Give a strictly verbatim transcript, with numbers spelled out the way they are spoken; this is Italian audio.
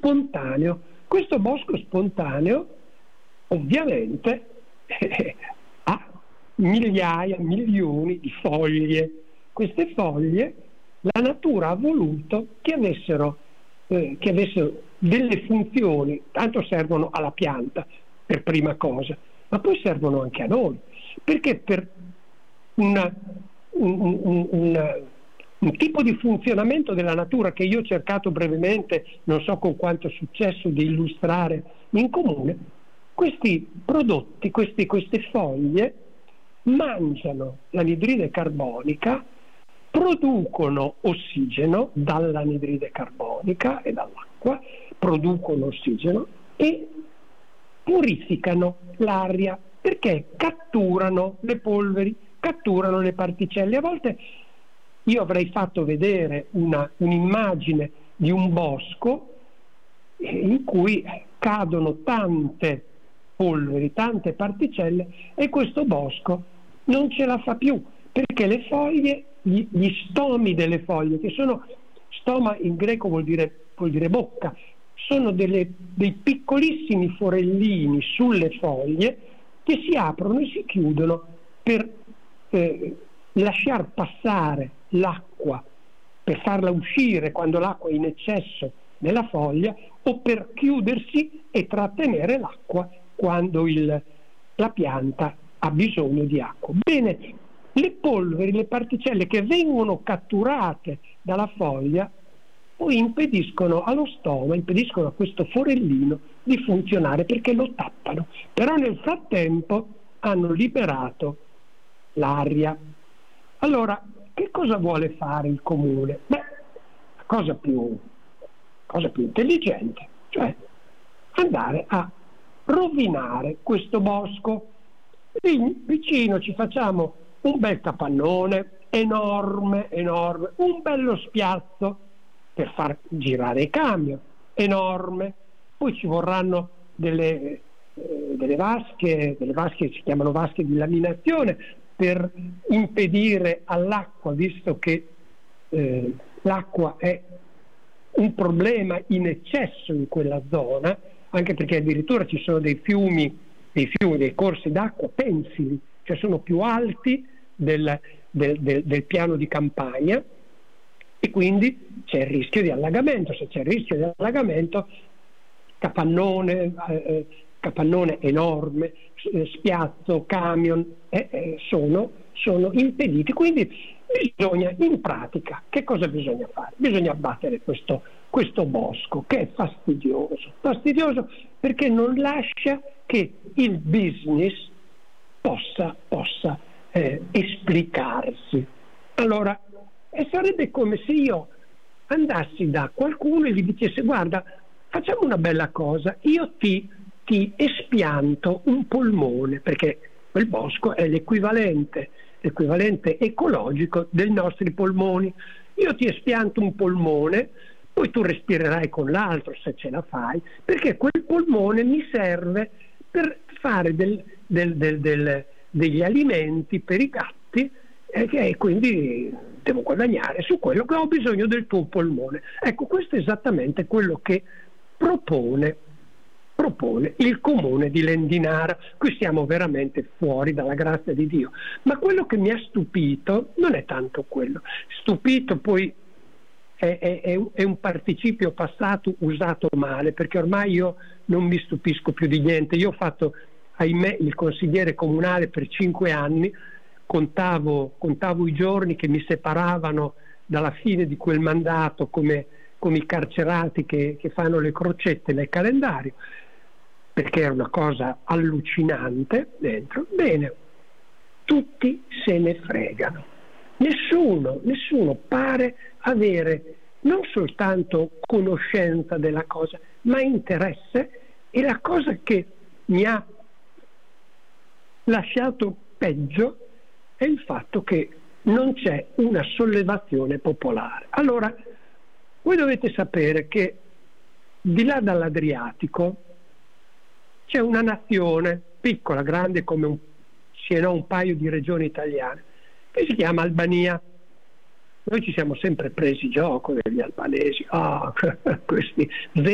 spontaneo. Questo bosco spontaneo ovviamente eh, ha migliaia, milioni di foglie. Queste foglie la natura ha voluto che avessero, eh, che avessero delle funzioni, tanto servono alla pianta per prima cosa, ma poi servono anche a noi, perché per una, un, un, un, un tipo di funzionamento della natura che io ho cercato brevemente, non so con quanto successo, di illustrare in comune, questi prodotti, questi, queste foglie mangiano l'anidride carbonica, producono ossigeno dall'anidride carbonica e dall'acqua, producono ossigeno e purificano l'aria perché catturano le polveri, catturano le particelle. A volte io avrei fatto vedere una, un'immagine di un bosco in cui cadono tante polveri, tante particelle e questo bosco non ce la fa più perché le foglie, gli, gli stomi delle foglie, che sono, stoma in greco vuol dire, vuol dire bocca, sono delle, dei piccolissimi forellini sulle foglie che si aprono e si chiudono per eh, lasciar passare l'acqua, per farla uscire quando l'acqua è in eccesso nella foglia, o per chiudersi e trattenere l'acqua quando il, la pianta ha bisogno di acqua. Bene, le polveri, le particelle che vengono catturate dalla foglia poi impediscono allo stoma, impediscono a questo forellino di funzionare perché lo tappano. Però nel frattempo hanno liberato l'aria. Allora, che cosa vuole fare il comune? Beh, la cosa più, cosa più intelligente, cioè andare a rovinare questo bosco. Lì vicino ci facciamo un bel capannone enorme, enorme, un bello spiazzo per far girare i camion, enorme, poi ci vorranno delle, eh, delle vasche, delle vasche si chiamano vasche di laminazione, per impedire all'acqua, visto che eh, l'acqua è un problema in eccesso in quella zona, anche perché addirittura ci sono dei fiumi, dei fiumi, dei corsi d'acqua pensili, cioè sono più alti del, del, del, del piano di campagna, e quindi c'è il rischio di allagamento. Se c'è il rischio di allagamento, capannone, eh, capannone enorme, eh, spiazzo, camion, eh, eh, sono, sono impediti. Quindi bisogna, in pratica, che cosa bisogna fare? Bisogna abbattere questo, questo bosco, che è fastidioso, fastidioso perché non lascia che il business possa, possa eh, esplicarsi. Allora, e sarebbe come se io andassi da qualcuno e gli dicesse: guarda, facciamo una bella cosa, io ti, ti espianto un polmone, perché quel bosco è l'equivalente, l'equivalente ecologico dei nostri polmoni. Io ti espianto un polmone, poi tu respirerai con l'altro se ce la fai, perché quel polmone mi serve per fare del, del, del, del, degli alimenti per i gatti, e che quindi devo guadagnare su quello che ho bisogno del tuo polmone. Ecco, questo è esattamente quello che propone, propone il comune di Lendinara. Qui siamo veramente fuori dalla grazia di Dio, ma quello che mi ha stupito non è tanto quello. Stupito poi è, è, è, è un participio passato usato male, perché ormai io non mi stupisco più di niente. Io ho fatto, ahimè, il consigliere comunale per cinque anni. Contavo, contavo i giorni che mi separavano dalla fine di quel mandato come, come i carcerati che, che fanno le crocette nel calendario, perché era una cosa allucinante dentro. Bene, tutti se ne fregano, nessuno, nessuno pare avere non soltanto conoscenza della cosa, ma interesse. E la cosa che mi ha lasciato peggio è il fatto che non c'è una sollevazione popolare. Allora, voi dovete sapere che di là dall'Adriatico c'è una nazione piccola, grande come un, se no un paio di regioni italiane, che si chiama Albania. Noi ci siamo sempre presi gioco degli albanesi, ah, questi